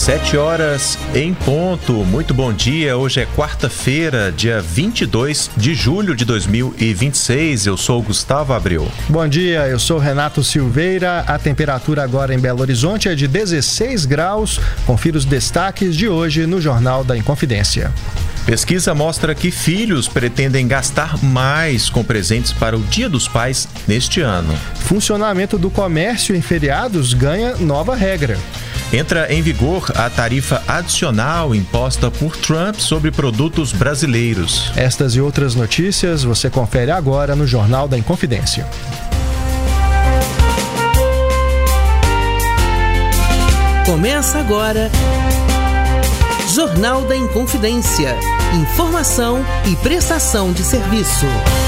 7h em ponto. Muito bom dia. Hoje é quarta-feira, dia 22 de julho de 2026. Eu sou o Gustavo Abreu. Bom dia, eu sou Renato Silveira. A temperatura agora em Belo Horizonte é de 16 graus. Confira os destaques de hoje no Jornal da Inconfidência. Pesquisa mostra que filhos pretendem gastar mais com presentes para o Dia dos Pais neste ano. Funcionamento do comércio em feriados ganha nova regra. Entra em vigor a tarifa adicional imposta por Trump sobre produtos brasileiros. Estas e outras notícias você confere agora no Jornal da Inconfidência. Começa agora Jornal da Inconfidência. Informação e prestação de serviço.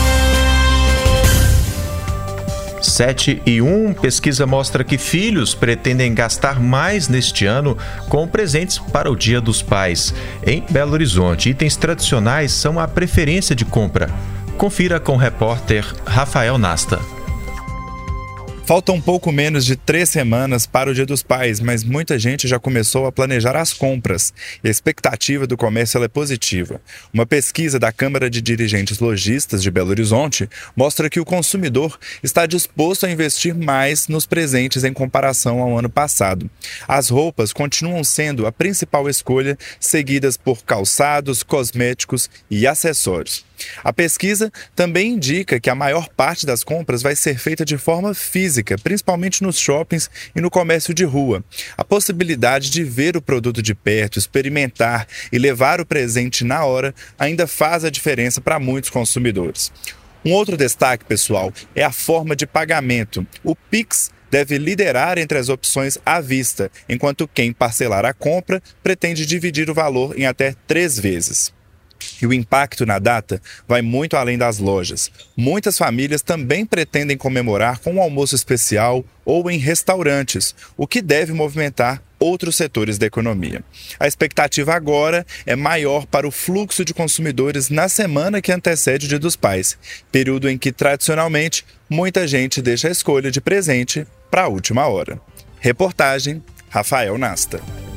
7h01, pesquisa mostra que filhos pretendem gastar mais neste ano com presentes para o Dia dos Pais. Em Belo Horizonte, itens tradicionais são a preferência de compra. Confira com o repórter Rafael Nasta. Faltam um pouco menos de 3 semanas para o Dia dos Pais, mas muita gente já começou a planejar as compras. E a expectativa do comércio é positiva. Uma pesquisa da Câmara de Dirigentes Lojistas de Belo Horizonte mostra que o consumidor está disposto a investir mais nos presentes em comparação ao ano passado. As roupas continuam sendo a principal escolha, seguidas por calçados, cosméticos e acessórios. A pesquisa também indica que a maior parte das compras vai ser feita de forma física, principalmente nos shoppings e no comércio de rua. A possibilidade de ver o produto de perto, experimentar e levar o presente na hora ainda faz a diferença para muitos consumidores. Um outro destaque, pessoal, é a forma de pagamento. O Pix deve liderar entre as opções à vista, enquanto quem parcelar a compra pretende dividir o valor em até 3 vezes. E o impacto na data vai muito além das lojas. Muitas famílias também pretendem comemorar com um almoço especial ou em restaurantes, o que deve movimentar outros setores da economia. A expectativa agora é maior para o fluxo de consumidores na semana que antecede o Dia dos Pais, período em que, tradicionalmente, muita gente deixa a escolha de presente para a última hora. Reportagem Rafael Nasta.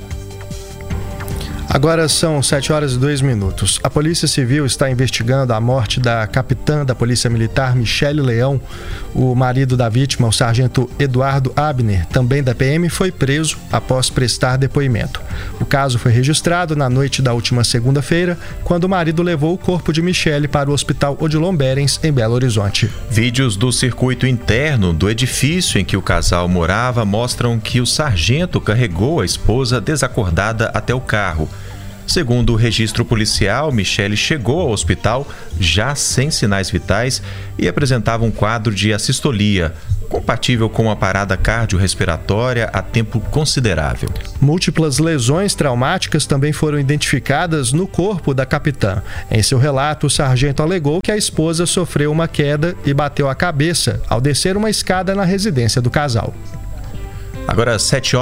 Agora são 7h02. A Polícia Civil está investigando a morte da capitã da Polícia Militar, Michele Leão. O marido da vítima, o sargento Eduardo Abner, também da PM, foi preso após prestar depoimento. O caso foi registrado na noite da última segunda-feira, quando o marido levou o corpo de Michele para o Hospital Odilon Berens, em Belo Horizonte. Vídeos do circuito interno do edifício em que o casal morava mostram que o sargento carregou a esposa desacordada até o carro. Segundo o registro policial, Michele chegou ao hospital já sem sinais vitais e apresentava um quadro de assistolia, compatível com uma parada cardiorrespiratória a tempo considerável. Múltiplas lesões traumáticas também foram identificadas no corpo da capitã. Em seu relato, o sargento alegou que a esposa sofreu uma queda e bateu a cabeça ao descer uma escada na residência do casal. Agora,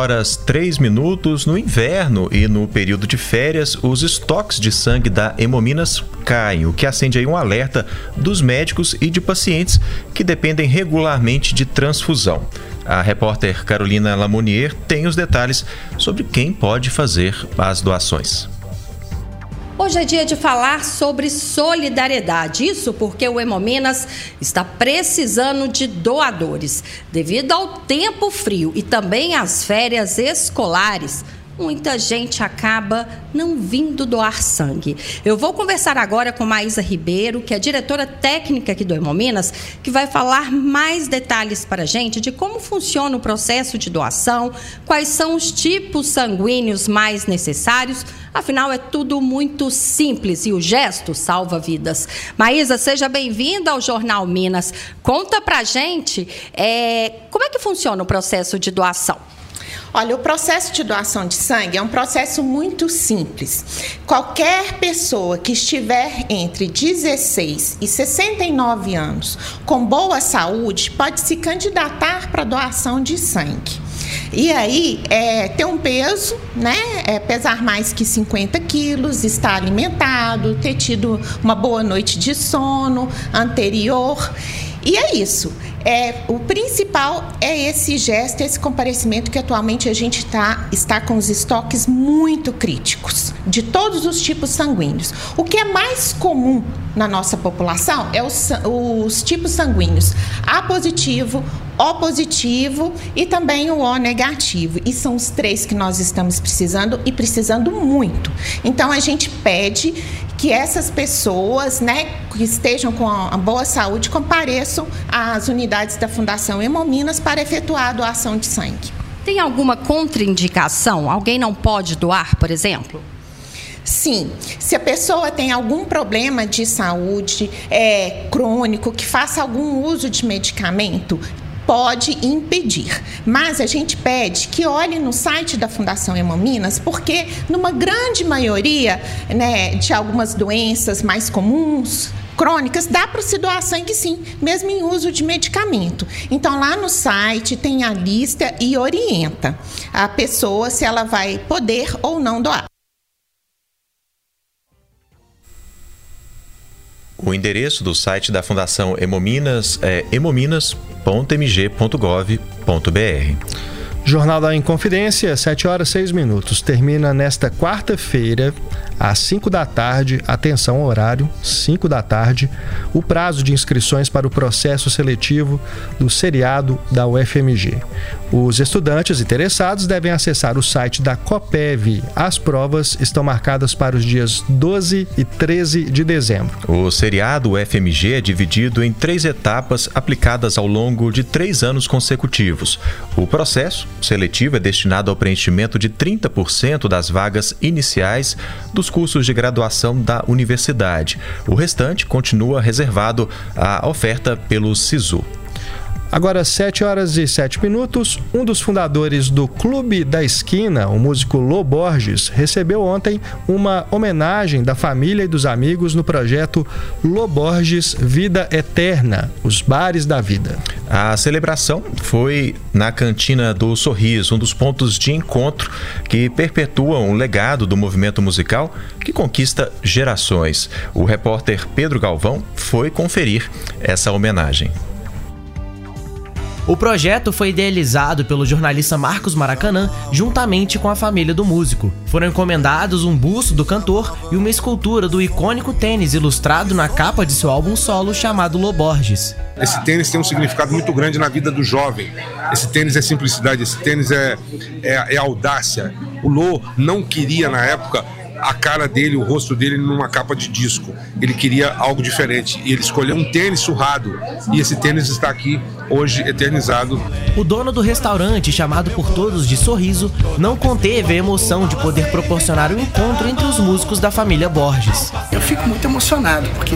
7h03, no inverno e no período de férias, os estoques de sangue da Hemominas caem, o que acende aí um alerta dos médicos e de pacientes que dependem regularmente de transfusão. A repórter Carolina Lamonier tem os detalhes sobre quem pode fazer as doações. Hoje é dia de falar sobre solidariedade, isso porque o Hemominas está precisando de doadores. Devido ao tempo frio e também às férias escolares, muita gente acaba não vindo doar sangue. Eu vou conversar agora com Maísa Ribeiro, que é diretora técnica aqui do Hemominas, que vai falar mais detalhes para a gente de como funciona o processo de doação, quais são os tipos sanguíneos mais necessários. Afinal, é tudo muito simples e o gesto salva vidas. Maísa, seja bem-vinda ao Jornal Minas. Conta pra gente como é que funciona o processo de doação. Olha, o processo de doação de sangue é um processo muito simples. Qualquer pessoa que estiver entre 16 e 69 anos com boa saúde pode se candidatar para doação de sangue. E aí, ter um peso, né? Pesar mais que 50 quilos, estar alimentado, ter tido uma boa noite de sono anterior. E é isso. O principal é esse gesto, esse comparecimento, que atualmente a gente está com os estoques muito críticos, de todos os tipos sanguíneos. O que é mais comum na nossa população é os tipos sanguíneos A positivo, O positivo e também o O negativo. E são os 3 que nós estamos precisando e precisando muito. Então, a gente pede que essas pessoas, que estejam com a boa saúde, compareçam às unidades da Fundação Hemominas para efetuar a doação de sangue. Tem alguma contraindicação? Alguém não pode doar, por exemplo? Sim, se a pessoa tem algum problema de saúde crônico, que faça algum uso de medicamento, pode impedir, mas a gente pede que olhe no site da Fundação Hemominas, porque numa grande maioria de algumas doenças mais comuns, crônicas, dá para se doar sangue sim, mesmo em uso de medicamento. Então, lá no site tem a lista e orienta a pessoa se ela vai poder ou não doar. O endereço do site da Fundação Hemominas é hemominas.mg.gov.br. Jornal da Inconfidência, 7h06. Termina nesta quarta-feira, às 5 da tarde, atenção ao horário, 5 da tarde, o prazo de inscrições para o processo seletivo do seriado da UFMG. Os estudantes interessados devem acessar o site da COPEV. As provas estão marcadas para os dias 12 e 13 de dezembro. O seriado UFMG é dividido em 3 etapas aplicadas ao longo de 3 anos consecutivos. O processo seletivo é destinado ao preenchimento de 30% das vagas iniciais dos cursos de graduação da universidade. O restante continua reservado à oferta pelo SISU. Agora, 7h07, um dos fundadores do Clube da Esquina, o músico Lô Borges, recebeu ontem uma homenagem da família e dos amigos no projeto Lô Borges Vida Eterna, os bares da vida. A celebração foi na Cantina do Sorriso, um dos pontos de encontro que perpetuam o legado do movimento musical que conquista gerações. O repórter Pedro Galvão foi conferir essa homenagem. O projeto foi idealizado pelo jornalista Marcos Maracanã, juntamente com a família do músico. Foram encomendados um busto do cantor e uma escultura do icônico tênis ilustrado na capa de seu álbum solo chamado Lô Borges. Esse tênis tem um significado muito grande na vida do jovem. Esse tênis é simplicidade, esse tênis é audácia. O Lô não queria, na época, a cara dele, o rosto dele numa capa de disco. Ele queria algo diferente e ele escolheu um tênis surrado, e esse tênis está aqui hoje eternizado. O dono do restaurante, chamado por todos de Sorriso, não conteve a emoção de poder proporcionar o encontro entre os músicos da família Borges. Eu fico muito emocionado porque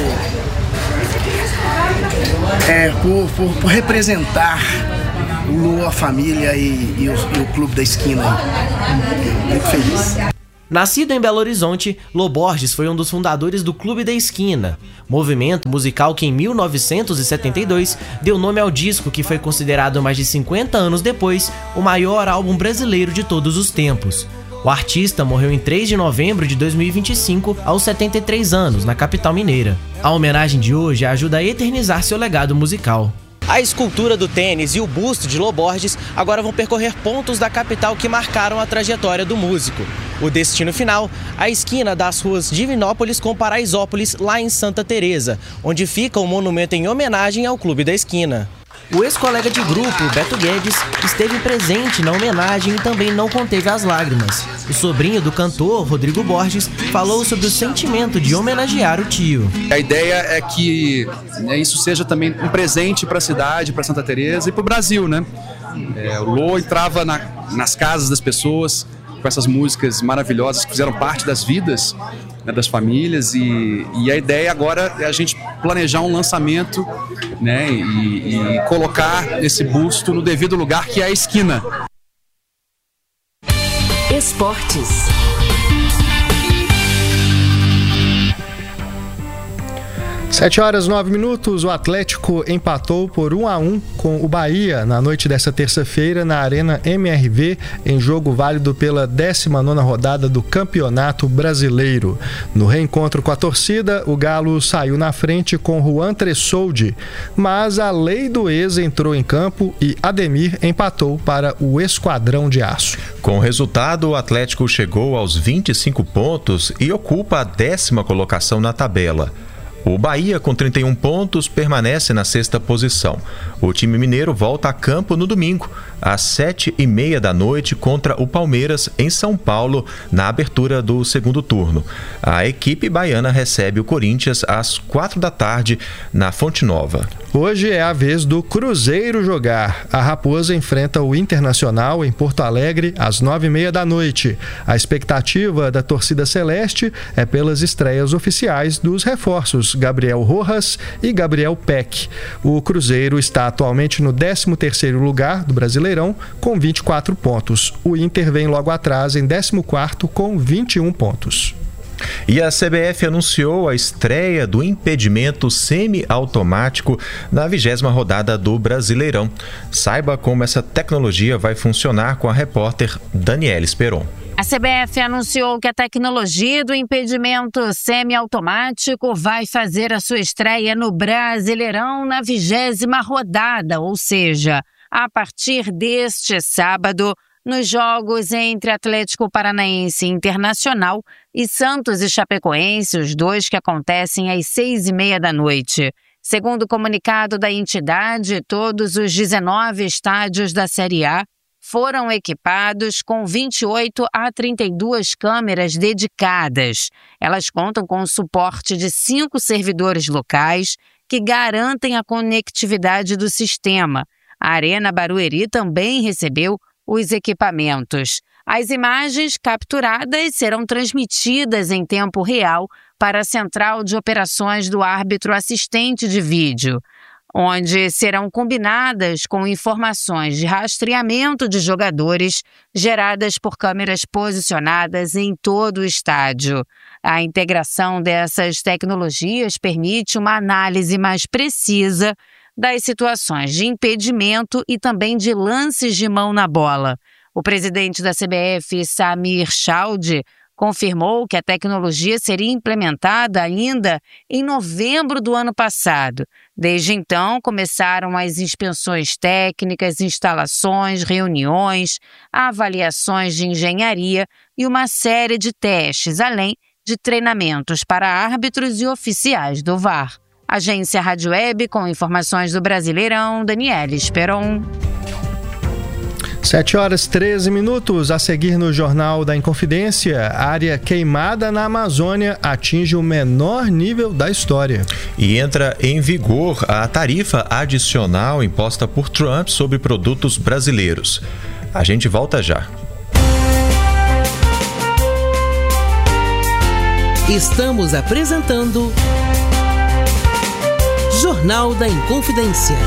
por representar o Lô, a família e o Clube da Esquina. Muito feliz. Nascido em Belo Horizonte, Lô Borges foi um dos fundadores do Clube da Esquina, movimento musical que em 1972 deu nome ao disco que foi considerado mais de 50 anos depois o maior álbum brasileiro de todos os tempos. O artista morreu em 3 de novembro de 2025, aos 73 anos, na capital mineira. A homenagem de hoje ajuda a eternizar seu legado musical. A escultura do tênis e o busto de Lô Borges agora vão percorrer pontos da capital que marcaram a trajetória do músico. O destino final, a esquina das ruas Divinópolis com Paraisópolis, lá em Santa Teresa, onde fica o monumento em homenagem ao Clube da Esquina. O ex-colega de grupo, Beto Guedes, esteve presente na homenagem e também não conteve as lágrimas. O sobrinho do cantor, Rodrigo Borges, falou sobre o sentimento de homenagear o tio. A ideia é que isso seja também um presente para a cidade, para Santa Teresa e para o Brasil, né? O Lô entrava nas casas das pessoas com essas músicas maravilhosas que fizeram parte das vidas, né, das famílias, e a ideia agora é a gente planejar um lançamento, né, e colocar esse busto no devido lugar, que é a esquina. Esportes. 7h09, o Atlético empatou por 1-1 com o Bahia na noite dessa terça-feira na Arena MRV, em jogo válido pela 19ª rodada do Campeonato Brasileiro. No reencontro com a torcida, o Galo saiu na frente com Juan Tressoldi, mas a lei do ex entrou em campo e Ademir empatou para o Esquadrão de Aço. Com o resultado, o Atlético chegou aos 25 pontos e ocupa a 10ª colocação na tabela. O Bahia, com 31 pontos, permanece na 6ª posição. O time mineiro volta a campo no domingo, às 7h30 da noite, contra o Palmeiras, em São Paulo, na abertura do segundo turno. A equipe baiana recebe o Corinthians às 4 da tarde, na Fonte Nova. Hoje é a vez do Cruzeiro jogar. A Raposa enfrenta o Internacional em Porto Alegre às 9h30 da noite. A expectativa da torcida celeste é pelas estreias oficiais dos reforços Gabriel Rojas e Gabriel Peck. O Cruzeiro está atualmente no 13º lugar do Brasileirão com 24 pontos. O Inter vem logo atrás em 14º com 21 pontos. E a CBF anunciou a estreia do impedimento semiautomático na 20ª rodada do Brasileirão. Saiba como essa tecnologia vai funcionar com a repórter Daniela Esperon. A CBF anunciou que a tecnologia do impedimento semiautomático vai fazer a sua estreia no Brasileirão na 20ª rodada, ou seja, a partir deste sábado, nos jogos entre Atlético Paranaense e Internacional e Santos e Chapecoense, os dois que acontecem às 6h30 da noite. Segundo o comunicado da entidade, todos os 19 estádios da Série A foram equipados com 28 a 32 câmeras dedicadas. Elas contam com o suporte de 5 servidores locais que garantem a conectividade do sistema. A Arena Barueri também recebeu os equipamentos. As imagens capturadas serão transmitidas em tempo real para a Central de Operações do Árbitro Assistente de Vídeo, onde serão combinadas com informações de rastreamento de jogadores geradas por câmeras posicionadas em todo o estádio. A integração dessas tecnologias permite uma análise mais precisa das situações de impedimento e também de lances de mão na bola. O presidente da CBF, Samir Chaldi, confirmou que a tecnologia seria implementada ainda em novembro do ano passado. Desde então, começaram as inspeções técnicas, instalações, reuniões, avaliações de engenharia e uma série de testes, além de treinamentos para árbitros e oficiais do VAR. Agência Rádio Web, com informações do Brasileirão, Daniela Esperon. 7h13, a seguir no Jornal da Inconfidência, área queimada na Amazônia atinge o menor nível da história. E entra em vigor a tarifa adicional imposta por Trump sobre produtos brasileiros. A gente volta já. Estamos apresentando Jornal da Inconfidência.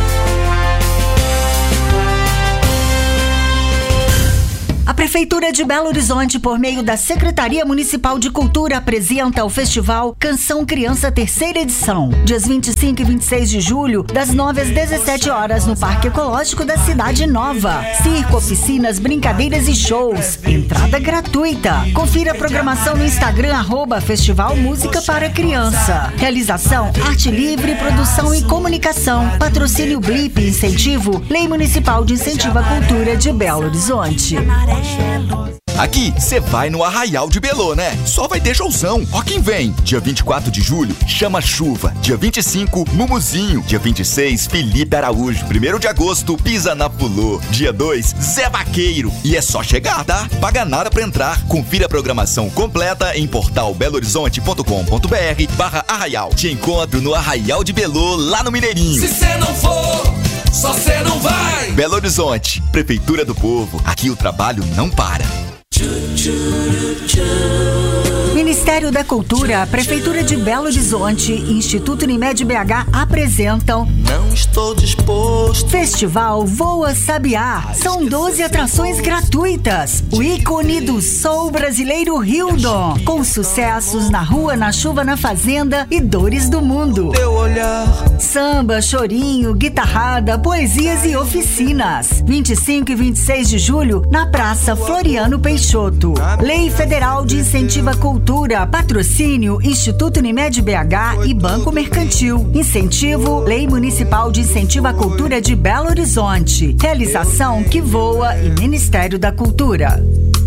A Prefeitura de Belo Horizonte, por meio da Secretaria Municipal de Cultura, apresenta o Festival Canção Criança terceira edição, dias 25 e 26 de julho, das 9 às 17 horas, no Parque Ecológico da Cidade Nova. Circo, oficinas, brincadeiras e shows. Entrada gratuita. Confira a programação no Instagram, @Festival Música para Criança. Realização, Arte Livre, Produção e Comunicação. Patrocínio Blip, incentivo, Lei Municipal de Incentivo à Cultura de Belo Horizonte. Aqui, você vai no Arraial de Belô, né? Só vai ter showzão. Ó quem vem. Dia 24 de julho, Chama Chuva. Dia 25, Mumuzinho. Dia 26, Felipe Araújo. 1º de agosto, Pisa na Pulô. Dia 2, Zé Vaqueiro. E é só chegar, tá? Paga nada pra entrar. Confira a programação completa em portal belohorizonte.com.br/arraial. Te encontro no Arraial de Belô, lá no Mineirinho. Se cê não for, só cê não vai. Belo Horizonte, Prefeitura do Povo. Aqui o trabalho não para. Ministério da Cultura, Prefeitura de Belo Horizonte e Instituto Unimed BH apresentam Não estou disposto. Festival Voa Sabiá. São 12 atrações gratuitas. O ícone do soul brasileiro Hildon, com sucessos na rua, na chuva, na fazenda e dores do mundo. Teu olhar. Samba, chorinho, guitarrada, poesias e oficinas. 25 e 26 de julho, na Praça Floriano Peixoto. Lei Federal de Incentivo à Cultura. Patrocínio Instituto Unimed BH e Banco Mercantil. Incentivo Lei Municipal de Incentivo à Cultura de Belo Horizonte. Realização Que Voa e Ministério da Cultura.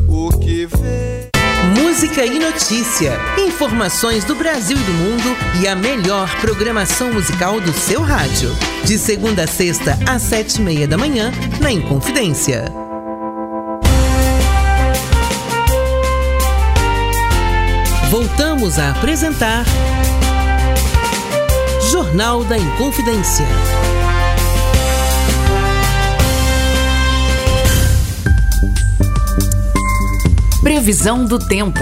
Música e notícia. Informações do Brasil e do mundo e a melhor programação musical do seu rádio. De segunda a sexta, às 7h30 da manhã, na Inconfidência. Voltamos a apresentar Jornal da Inconfidência. Previsão do tempo.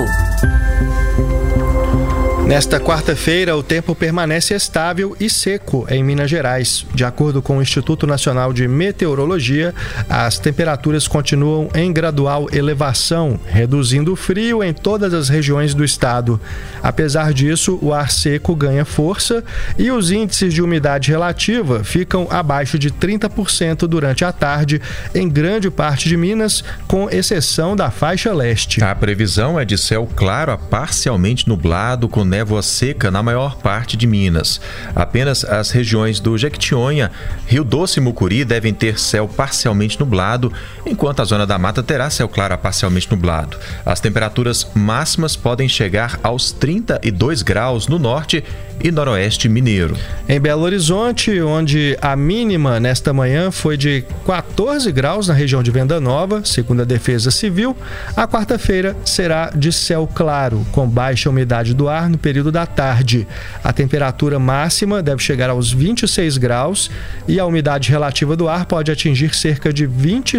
Nesta quarta-feira, o tempo permanece estável e seco em Minas Gerais. De acordo com o Instituto Nacional de Meteorologia, as temperaturas continuam em gradual elevação, reduzindo o frio em todas as regiões do estado. Apesar disso, o ar seco ganha força e os índices de umidade relativa ficam abaixo de 30% durante a tarde em grande parte de Minas, com exceção da faixa leste. A previsão é de céu claro a parcialmente nublado, com névoa seca na maior parte de Minas. Apenas as regiões do Jequitinhonha, Rio Doce e Mucuri devem ter céu parcialmente nublado, enquanto a zona da mata terá céu claro a parcialmente nublado. As temperaturas máximas podem chegar aos 32 graus no norte e noroeste mineiro. Em Belo Horizonte, onde a mínima nesta manhã foi de 14 graus na região de Venda Nova, segundo a Defesa Civil, a quarta-feira será de céu claro, com baixa umidade do ar no período da tarde. A temperatura máxima deve chegar aos 26 graus e a umidade relativa do ar pode atingir cerca de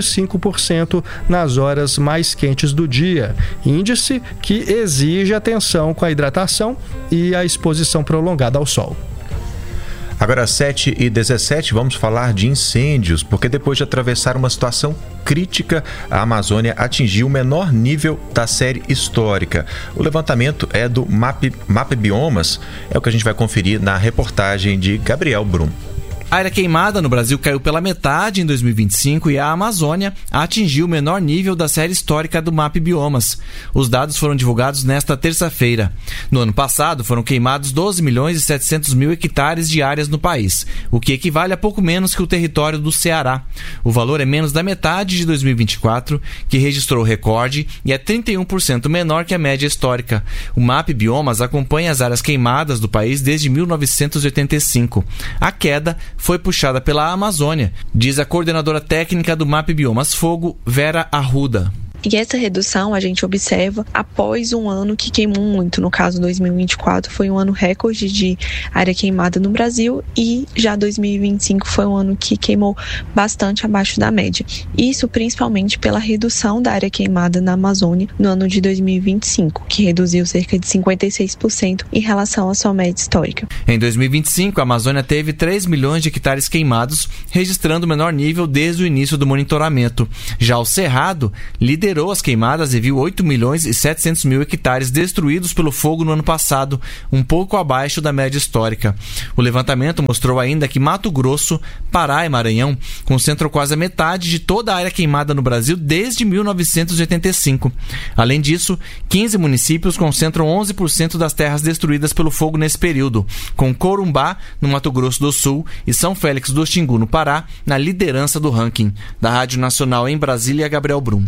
25% nas horas mais quentes do dia, índice que exige atenção com a hidratação e a exposição prolongada ao sol. Agora, às 7h17, vamos falar de incêndios, porque depois de atravessar uma situação crítica, a Amazônia atingiu o menor nível da série histórica. O levantamento é do Map Biomas, é o que a gente vai conferir na reportagem de Gabriel Brum. A área queimada no Brasil caiu pela metade em 2025 e a Amazônia atingiu o menor nível da série histórica do Map Biomas. Os dados foram divulgados nesta terça-feira. No ano passado, foram queimados 12.700.000 hectares de áreas no país, o que equivale a pouco menos que o território do Ceará. O valor é menos da metade de 2024, que registrou recorde, e é 31% menor que a média histórica. O Map Biomas acompanha as áreas queimadas do país desde 1985. A queda foi puxada pela Amazônia, diz a coordenadora técnica do Map Biomas Fogo, Vera Arruda. E essa redução a gente observa após um ano que queimou muito. No caso, 2024 foi um ano recorde de área queimada no Brasil e já 2025 foi um ano que queimou bastante abaixo da média. Isso principalmente pela redução da área queimada na Amazônia no ano de 2025, que reduziu cerca de 56% em relação à sua média histórica. Em 2025, a Amazônia teve 3 milhões de hectares queimados, registrando o menor nível desde o início do monitoramento. Já o Cerrado liderou as queimadas e viu 8.700.000 hectares destruídos pelo fogo no ano passado, um pouco abaixo da média histórica. O levantamento mostrou ainda que Mato Grosso, Pará e Maranhão concentram quase a metade de toda a área queimada no Brasil desde 1985. Além disso, 15 municípios concentram 11% das terras destruídas pelo fogo nesse período, com Corumbá, no Mato Grosso do Sul, e São Félix do Xingu, no Pará, na liderança do ranking. Da Rádio Nacional em Brasília, Gabriel Brum.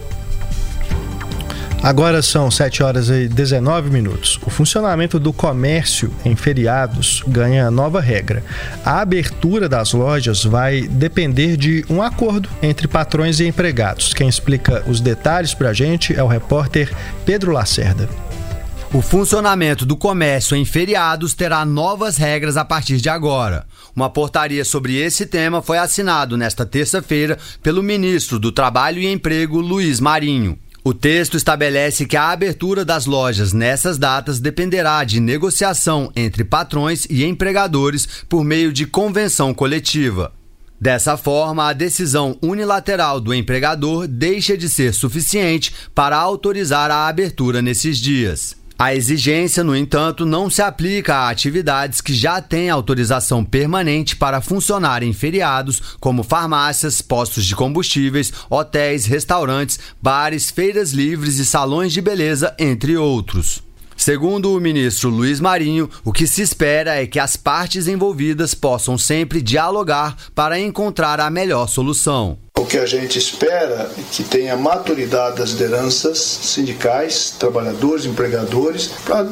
Agora são 7h19. O funcionamento do comércio em feriados ganha nova regra. A abertura das lojas vai depender de um acordo entre patrões e empregados. Quem explica os detalhes pra gente é o repórter Pedro Lacerda. O funcionamento do comércio em feriados terá novas regras a partir de agora. Uma portaria sobre esse tema foi assinado nesta terça-feira pelo ministro do Trabalho e Emprego, Luiz Marinho. O texto estabelece que a abertura das lojas nessas datas dependerá de negociação entre patrões e empregadores por meio de convenção coletiva. Dessa forma, a decisão unilateral do empregador deixa de ser suficiente para autorizar a abertura nesses dias. A exigência, no entanto, não se aplica a atividades que já têm autorização permanente para funcionar em feriados, como farmácias, postos de combustíveis, hotéis, restaurantes, bares, feiras livres e salões de beleza, entre outros. Segundo o ministro Luiz Marinho, o que se espera é que as partes envolvidas possam sempre dialogar para encontrar a melhor solução. O que a gente espera é que tenha maturidade das lideranças sindicais, trabalhadores, empregadores,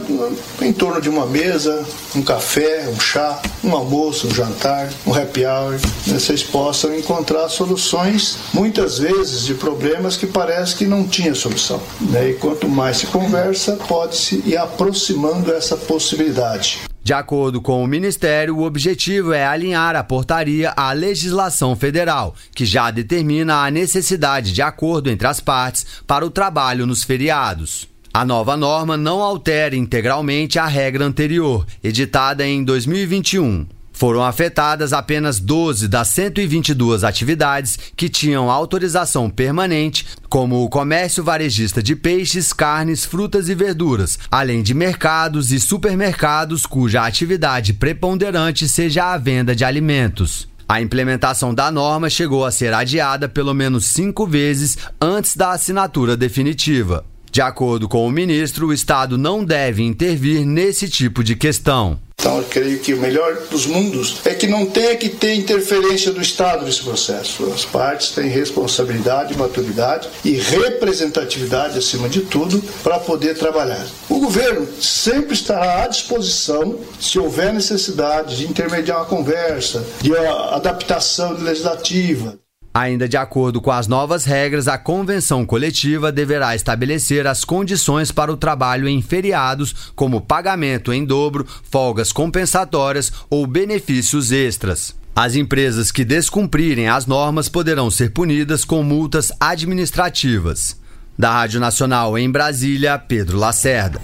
em torno de uma mesa, um café, um chá, um almoço, um jantar, um happy hour, vocês possam encontrar soluções, muitas vezes, de problemas que parece que não tinha solução. E quanto mais se conversa, pode-se ir aproximando essa possibilidade. De acordo com o Ministério, o objetivo é alinhar a portaria à legislação federal, que já determina a necessidade de acordo entre as partes para o trabalho nos feriados. A nova norma não altera integralmente a regra anterior, editada em 2021. Foram afetadas apenas 12 das 122 atividades que tinham autorização permanente, como o comércio varejista de peixes, carnes, frutas e verduras, além de mercados e supermercados cuja atividade preponderante seja a venda de alimentos. A implementação da norma chegou a ser adiada pelo menos 5 vezes antes da assinatura definitiva. De acordo com o ministro, o Estado não deve intervir nesse tipo de questão. Então, eu creio que o melhor dos mundos é que não tenha que ter interferência do Estado nesse processo. As partes têm responsabilidade, maturidade e representatividade, acima de tudo, para poder trabalhar. O governo sempre estará à disposição, se houver necessidade de intermediar uma conversa, de adaptação legislativa. Ainda de acordo com as novas regras, a convenção coletiva deverá estabelecer as condições para o trabalho em feriados, como pagamento em dobro, folgas compensatórias ou benefícios extras. As empresas que descumprirem as normas poderão ser punidas com multas administrativas. Da Rádio Nacional em Brasília, Pedro Lacerda.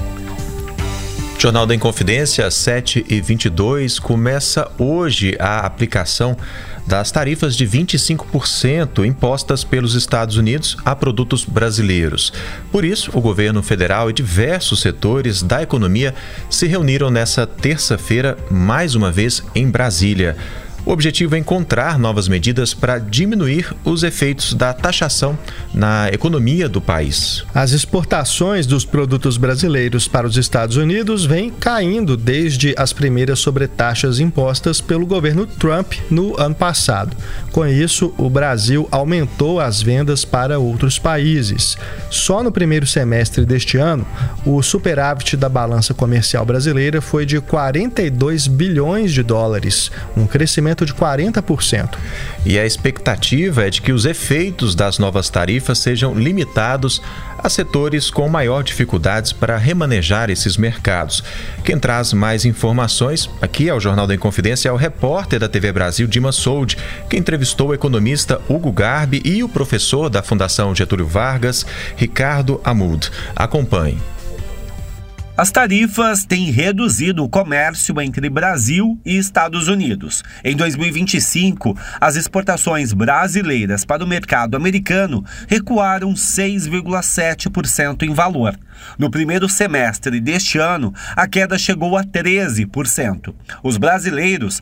Jornal da Inconfidência, 7h22, começa hoje a aplicação das tarifas de 25% impostas pelos Estados Unidos a produtos brasileiros. Por isso, o governo federal e diversos setores da economia se reuniram nessa terça-feira, mais uma vez, em Brasília. O objetivo é encontrar novas medidas para diminuir os efeitos da taxação na economia do país. As exportações dos produtos brasileiros para os Estados Unidos vêm caindo desde as primeiras sobretaxas impostas pelo governo Trump no ano passado. Com isso, o Brasil aumentou as vendas para outros países. Só no primeiro semestre deste ano, o superávit da balança comercial brasileira foi de 42 bilhões de dólares, um crescimento de 40%. E a expectativa é de que os efeitos das novas tarifas sejam limitados a setores com maior dificuldades para remanejar esses mercados. Quem traz mais informações aqui ao Jornal da Inconfidência é o repórter da TV Brasil, Dima Soldi, que entrevistou o economista Hugo Garbi e o professor da Fundação Getúlio Vargas, Ricardo Amud. Acompanhe. As tarifas têm reduzido o comércio entre Brasil e Estados Unidos. Em 2025, as exportações brasileiras para o mercado americano recuaram 6,7% em valor. No primeiro semestre deste ano, a queda chegou a 13%. Os brasileiros